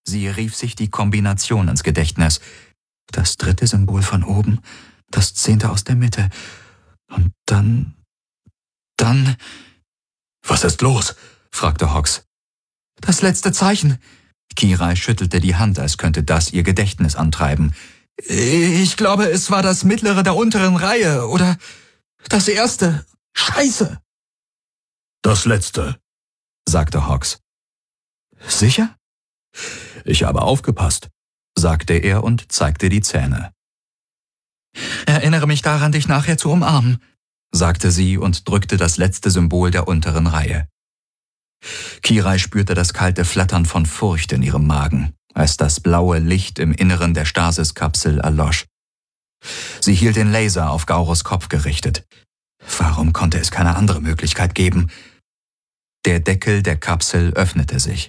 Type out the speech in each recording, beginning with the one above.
Sie rief sich die Kombination ins Gedächtnis. Das 3. Symbol von oben, das 10. aus der Mitte. Und dann... »Was ist los?« fragte Hawks. »Das letzte Zeichen.« Kirai schüttelte die Hand, als könnte das ihr Gedächtnis antreiben. »Ich glaube, es war das mittlere der unteren Reihe oder das erste. Scheiße!« »Das letzte«, sagte Hawks. »Sicher?« »Ich habe aufgepasst«, sagte er und zeigte die Zähne. »Erinnere mich daran, dich nachher zu umarmen«, sagte sie und drückte das letzte Symbol der unteren Reihe. Kirai spürte das kalte Flattern von Furcht in ihrem Magen, als das blaue Licht im Inneren der Stasiskapsel erlosch. Sie hielt den Laser auf Gauros Kopf gerichtet. Warum konnte es keine andere Möglichkeit geben? Der Deckel der Kapsel öffnete sich.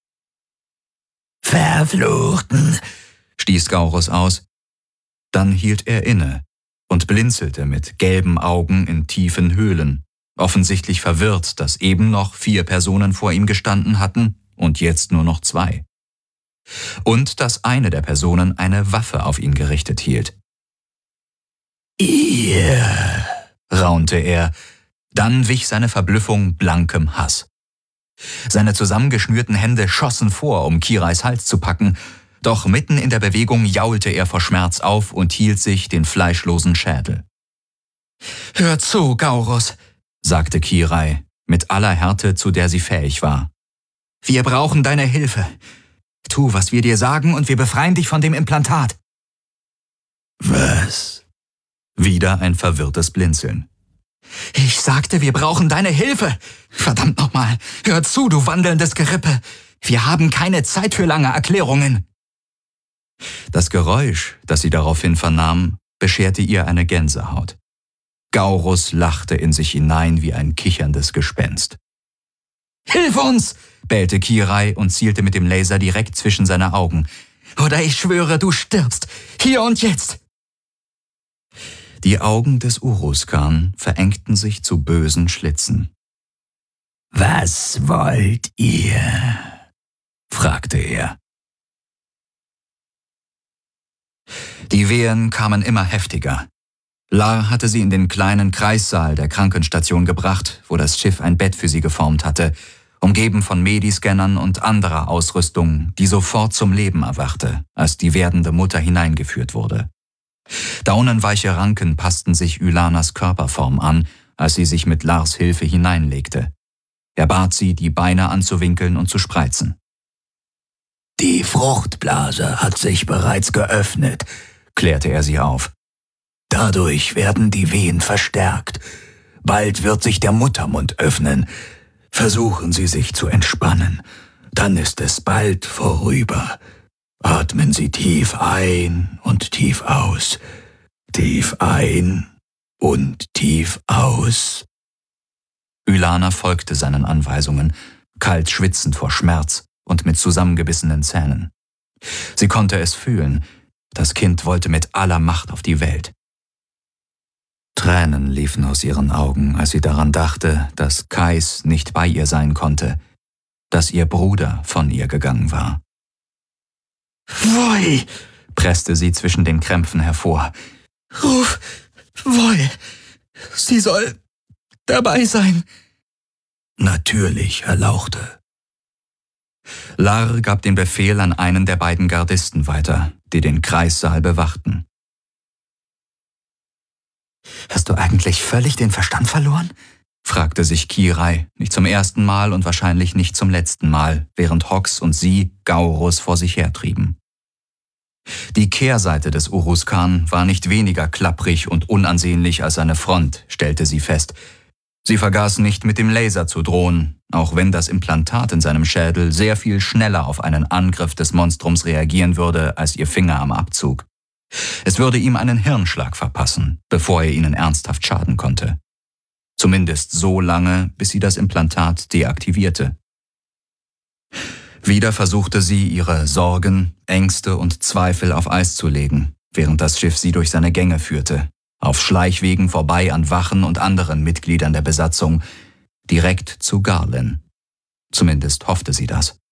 »Verfluchten«, stieß Gauros aus. Dann hielt er inne und blinzelte mit gelben Augen in tiefen Höhlen, offensichtlich verwirrt, dass eben noch 4 Personen vor ihm gestanden hatten und jetzt nur noch 2. Und dass eine der Personen eine Waffe auf ihn gerichtet hielt. »Ihr«, raunte er, dann wich seine Verblüffung blankem Hass. Seine zusammengeschnürten Hände schossen vor, um Kirais Hals zu packen, doch mitten in der Bewegung jaulte er vor Schmerz auf und hielt sich den fleischlosen Schädel. »Hör zu, Gauros«, sagte Kirai, mit aller Härte, zu der sie fähig war. »Wir brauchen deine Hilfe. Tu, was wir dir sagen, und wir befreien dich von dem Implantat.« »Was?« Wieder ein verwirrtes Blinzeln. »Ich sagte, wir brauchen deine Hilfe. Verdammt nochmal, hör zu, du wandelndes Gerippe. Wir haben keine Zeit für lange Erklärungen.« Das Geräusch, das sie daraufhin vernahm, bescherte ihr eine Gänsehaut. Gauros lachte in sich hinein wie ein kicherndes Gespenst. »Hilf uns!« bellte Kirai und zielte mit dem Laser direkt zwischen seine Augen. »Oder ich schwöre, du stirbst. Hier und jetzt!« Die Augen des Uruzkan verengten sich zu bösen Schlitzen. »Was wollt ihr?« fragte er. Die Wehen kamen immer heftiger. Lar hatte sie in den kleinen Kreissaal der Krankenstation gebracht, wo das Schiff ein Bett für sie geformt hatte, umgeben von Mediscannern und anderer Ausrüstung, die sofort zum Leben erwachte, als die werdende Mutter hineingeführt wurde. Daunenweiche Ranken passten sich Ylanas Körperform an, als sie sich mit Lars Hilfe hineinlegte. Er bat sie, die Beine anzuwinkeln und zu spreizen. »Die Fruchtblase hat sich bereits geöffnet«, klärte er sie auf. »Dadurch werden die Wehen verstärkt. Bald wird sich der Muttermund öffnen. Versuchen Sie sich zu entspannen. Dann ist es bald vorüber. Atmen Sie tief ein und tief aus. Tief ein und tief aus.« Ylana folgte seinen Anweisungen, kalt schwitzend vor Schmerz und mit zusammengebissenen Zähnen. Sie konnte es fühlen. Das Kind wollte mit aller Macht auf die Welt. Tränen liefen aus ihren Augen, als sie daran dachte, dass Kais nicht bei ihr sein konnte, dass ihr Bruder von ihr gegangen war. »Voi«, presste sie zwischen den Krämpfen hervor. »Ruf Voi. Sie soll dabei sein.« »Natürlich, Erlauchte.« Lar gab den Befehl an einen der beiden Gardisten weiter, die den Kreissaal bewachten. »Hast du eigentlich völlig den Verstand verloren?« fragte sich Kirai, nicht zum ersten Mal und wahrscheinlich nicht zum letzten Mal, während Hawks und sie Gauros vor sich hertrieben. Die Kehrseite des Uruzkan war nicht weniger klapprig und unansehnlich als seine Front, stellte sie fest. Sie vergaß nicht, mit dem Laser zu drohen, auch wenn das Implantat in seinem Schädel sehr viel schneller auf einen Angriff des Monstrums reagieren würde als ihr Finger am Abzug. Es würde ihm einen Hirnschlag verpassen, bevor er ihnen ernsthaft schaden konnte. Zumindest so lange, bis sie das Implantat deaktivierte. Wieder versuchte sie, ihre Sorgen, Ängste und Zweifel auf Eis zu legen, während das Schiff sie durch seine Gänge führte, auf Schleichwegen vorbei an Wachen und anderen Mitgliedern der Besatzung, direkt zu Garlin. Zumindest hoffte sie das.